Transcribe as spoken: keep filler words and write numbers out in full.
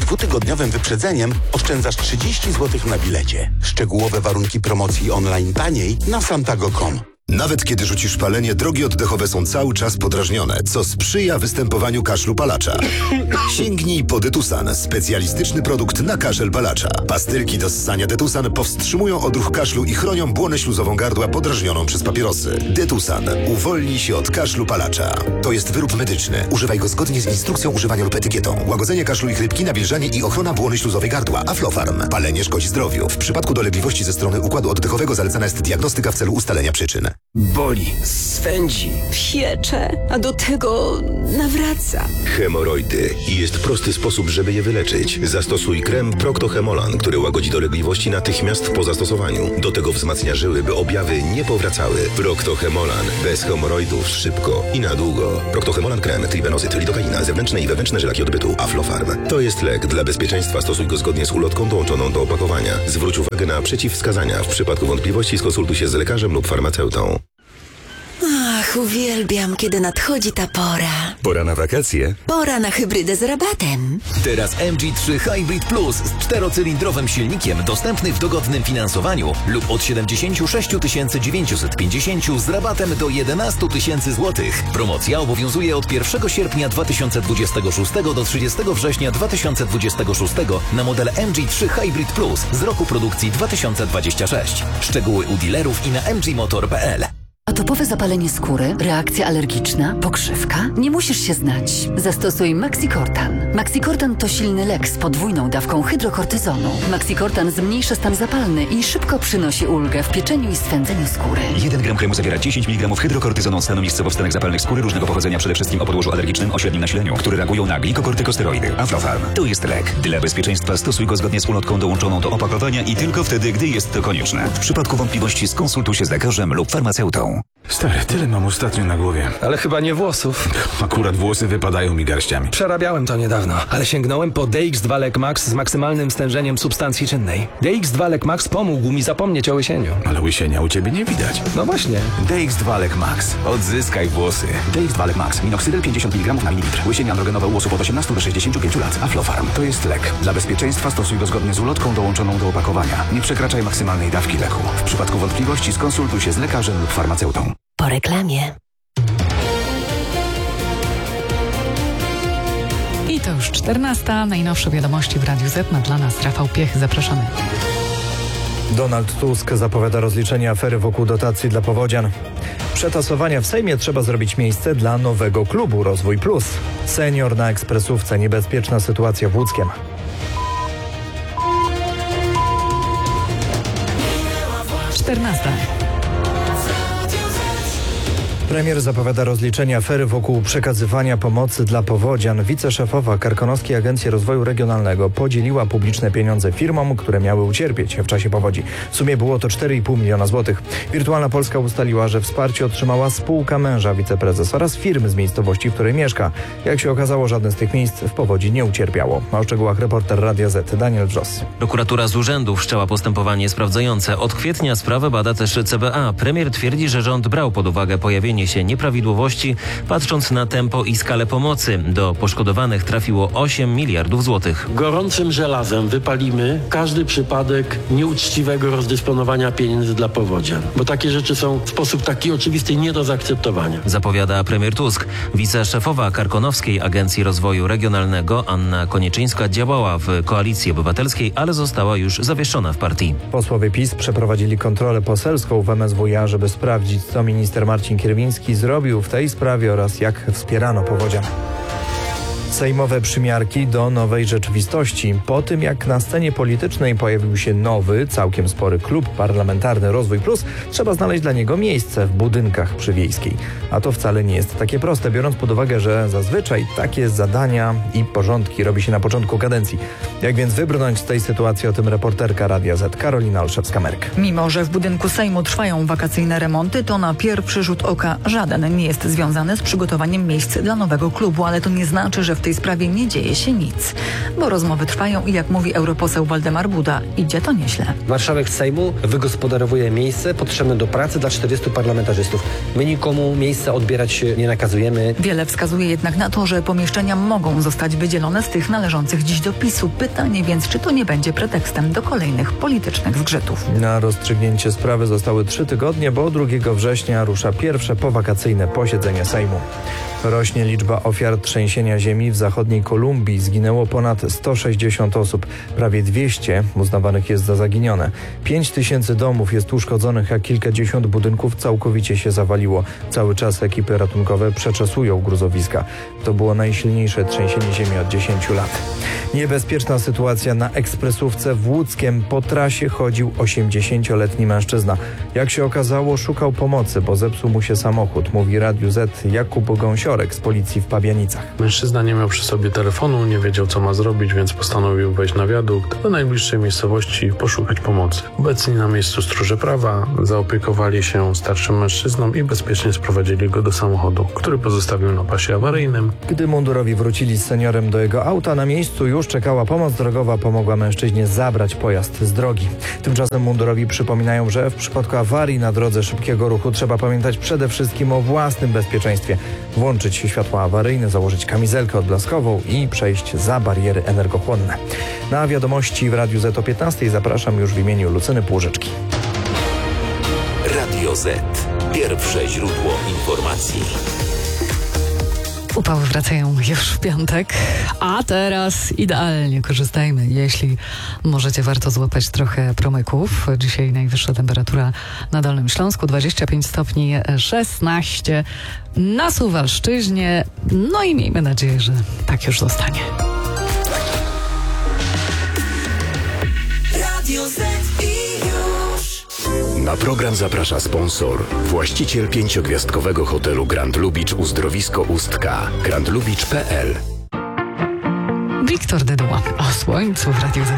dwutygodniowym wyprzedzeniem oszczędzasz trzydzieści złotych na bilecie. Szczegółowe warunki promocji online taniej na santago kropka com. Nawet kiedy rzucisz palenie, drogi oddechowe są cały czas podrażnione, co sprzyja występowaniu kaszlu palacza. Sięgnij po Detusan, specjalistyczny produkt na kaszel palacza. Pastylki do ssania Detusan powstrzymują odruch kaszlu i chronią błonę śluzową gardła podrażnioną przez papierosy. Detusan. Uwolnij się od kaszlu palacza. To jest wyrób medyczny. Używaj go zgodnie z instrukcją używania lub etykietą. Łagodzenie kaszlu i chrypki, nawilżanie i ochrona błony śluzowej gardła. Aflofarm. Palenie szkodzi zdrowiu. W przypadku dolegliwości ze strony układu oddechowego zalecana jest diagnostyka w celu ustalenia przyczyn. Boli, swędzi, piecze, a do tego nawraca. Hemoroidy. I jest prosty sposób, żeby je wyleczyć. Zastosuj krem Procto-Hemolan, który łagodzi dolegliwości natychmiast po zastosowaniu. Do tego wzmacnia żyły, by objawy nie powracały. Procto-Hemolan. Bez hemoroidów szybko i na długo. Procto-Hemolan krem, tribenozyt, lidokaina, zewnętrzne i wewnętrzne żylaki odbytu. Aflofarm. To jest lek. Dla bezpieczeństwa stosuj go zgodnie z ulotką dołączoną do opakowania. Zwróć uwagę na przeciwwskazania. W przypadku wątpliwości skonsultuj się z lekarzem lub farmaceutą. Ach, uwielbiam, kiedy nadchodzi ta pora. Pora na wakacje? Pora na hybrydę z rabatem. Teraz M G trzy Hybrid Plus z czterocylindrowym silnikiem dostępny w dogodnym finansowaniu lub od siedemdziesiąt sześć tysięcy dziewięćset pięćdziesiąt z rabatem do jedenaście tysięcy złotych. Promocja obowiązuje od pierwszego sierpnia dwa tysiące dwudziestego szóstego do trzydziestego września dwa tysiące dwudziestego szóstego na model M G trzy Hybrid Plus z roku produkcji dwa tysiące dwudziestego szóstego. Szczegóły u dealerów i na m g motor kropka p l. Atopowe zapalenie skóry, reakcja alergiczna, pokrzywka? Nie musisz się znać. Zastosuj Maxicortan. Maxicortan to silny lek z podwójną dawką hydrokortyzonu. Maxicortan zmniejsza stan zapalny i szybko przynosi ulgę w pieczeniu i swędzeniu skóry. jeden gram kremu zawiera dziesięć miligramów hydrokortyzonu stanu miejscowo-wstanek zapalnych skóry różnego pochodzenia, przede wszystkim o podłożu alergicznym o średnim nasileniu, które reagują na glikokortykosteroidy. Aflofarm. To jest lek. Dla bezpieczeństwa stosuj go zgodnie z ulotką dołączoną do opakowania i tylko wtedy, gdy jest to konieczne. W przypadku wątpliwości skonsultuj się z lekarzem lub farmaceutą. Stary, tyle mam ostatnio na głowie. Ale chyba nie włosów. Akurat włosy wypadają mi garściami. Przerabiałem to niedawno, ale sięgnąłem po D X dwa Lek Max z maksymalnym stężeniem substancji czynnej. D X dwa Lek Max pomógł mi zapomnieć o łysieniu. Ale łysienia u ciebie nie widać. No właśnie. D X dwa Lek Max. Odzyskaj włosy. D X dwa Lek Max. Minoxydil pięćdziesiąt miligramów na mililitr. Łysienie androgenowe u osób od osiemnastu do sześćdziesięciu pięciu lat. Aflofarm. To jest lek. Dla bezpieczeństwa stosuj go zgodnie z ulotką dołączoną do opakowania. Nie przekraczaj maksymalnej dawki leku. W przypadku wątpliwości skonsultuj się z lekarzem lub farmaceutą. Po reklamie. I to już czternasta. Najnowsze wiadomości w Radiu Z ma dla nas Rafał Piech. Zapraszamy. Donald Tusk zapowiada rozliczenie afery wokół dotacji dla powodzian. Przetasowania w Sejmie trzeba zrobić miejsce dla nowego klubu Rozwój Plus. Senior na ekspresówce. Niebezpieczna sytuacja w Łódzkiem. czternasta. Premier zapowiada rozliczenie afery wokół przekazywania pomocy dla powodzian. Wiceszefowa Karkonoskiej Agencji Rozwoju Regionalnego podzieliła publiczne pieniądze firmom, które miały ucierpieć w czasie powodzi. W sumie było to cztery i pół miliona złotych. Wirtualna Polska ustaliła, że wsparcie otrzymała spółka męża wiceprezes oraz firmy z miejscowości, w której mieszka. Jak się okazało, żadne z tych miejsc w powodzi nie ucierpiało. O szczegółach reporter Radia Z Daniel Wrzos. Prokuratura z urzędu wszczęła postępowanie sprawdzające. Od kwietnia sprawę bada też C B A. Premier twierdzi, że rząd brał pod uwagę pojawienie się nieprawidłowości, patrząc na tempo i skalę pomocy. Do poszkodowanych trafiło osiem miliardów złotych. Gorącym żelazem wypalimy każdy przypadek nieuczciwego rozdysponowania pieniędzy dla powodzian, bo takie rzeczy są w sposób taki oczywisty nie do zaakceptowania. Zapowiada premier Tusk. Wiceszefowa Karkonoskiej Agencji Rozwoju Regionalnego Anna Konieczyńska działała w Koalicji Obywatelskiej, ale została już zawieszona w partii. Posłowie PiS przeprowadzili kontrolę poselską w M S W iA, żeby sprawdzić, co minister Marcin Kierwiński zrobił w tej sprawie oraz jak wspierano powodzian. Sejmowe przymiarki do nowej rzeczywistości. Po tym, jak na scenie politycznej pojawił się nowy, całkiem spory klub parlamentarny Rozwój Plus, trzeba znaleźć dla niego miejsce w budynkach przy Wiejskiej. A to wcale nie jest takie proste, biorąc pod uwagę, że zazwyczaj takie zadania i porządki robi się na początku kadencji. Jak więc wybrnąć z tej sytuacji, o tym reporterka Radia Z Karolina Olszewska-Merk. Mimo że w budynku Sejmu trwają wakacyjne remonty, to na pierwszy rzut oka żaden nie jest związany z przygotowaniem miejsc dla nowego klubu, ale to nie znaczy, że w w tej sprawie nie dzieje się nic. Bo rozmowy trwają i jak mówi europoseł Waldemar Buda, idzie to nieźle. Marszałek Sejmu wygospodarowuje miejsce potrzebne do pracy dla czterdziestu parlamentarzystów. My nikomu miejsca odbierać nie nakazujemy. Wiele wskazuje jednak na to, że pomieszczenia mogą zostać wydzielone z tych należących dziś do PiSu. Pytanie więc, czy to nie będzie pretekstem do kolejnych politycznych zgrzytów. Na rozstrzygnięcie sprawy zostały trzy tygodnie, bo drugiego września rusza pierwsze powakacyjne posiedzenie Sejmu. Rośnie liczba ofiar trzęsienia ziemi w zachodniej Kolumbii. Zginęło ponad sto sześćdziesiąt osób. Prawie dwieście uznawanych jest za zaginione. pięć tysięcy domów jest uszkodzonych, a kilkadziesiąt budynków całkowicie się zawaliło. Cały czas ekipy ratunkowe przeczesują gruzowiska. To było najsilniejsze trzęsienie ziemi od dziesięciu lat. Niebezpieczna sytuacja na ekspresówce w Łódzkiem. Po trasie chodził osiemdziesięcioletni mężczyzna. Jak się okazało, szukał pomocy, bo zepsuł mu się samochód, mówi Radiu Z Jakub Gąsiorek z policji w Pabianicach. Mężczyzna nie miał przy sobie telefonu, nie wiedział co ma zrobić, więc postanowił wejść na wiadukt do najbliższej miejscowości i poszukać pomocy. Obecni na miejscu stróże prawa zaopiekowali się starszym mężczyzną i bezpiecznie sprowadzili go do samochodu, który pozostawił na pasie awaryjnym. Gdy mundurowi wrócili z seniorem do jego auta, na miejscu już czekała pomoc drogowa, pomogła mężczyźnie zabrać pojazd z drogi. Tymczasem mundurowi przypominają, że w przypadku awarii na drodze szybkiego ruchu trzeba pamiętać przede wszystkim o własnym bezpieczeństwie. Włączyć światła awaryjne, założyć kamizelkę odblaskową i przejść za bariery energochłonne. Na wiadomości w Radiu Z o piętnastej zapraszam już w imieniu Lucyny Płużyczki. Radio Z. Pierwsze źródło informacji. Upały wracają już w piątek, a teraz idealnie korzystajmy. Jeśli możecie, warto złapać trochę promyków. Dzisiaj najwyższa temperatura na Dolnym Śląsku, dwadzieścia pięć stopni, szesnaście na Suwalszczyźnie. No i miejmy nadzieję, że tak już zostanie. Radio Z i już. Na program zaprasza sponsor, właściciel pięciogwiazdkowego hotelu Grand Lubicz Uzdrowisko Ustka, grand lubicz kropka p l. Wiktor Dyduła o słońcu w Radiu Z.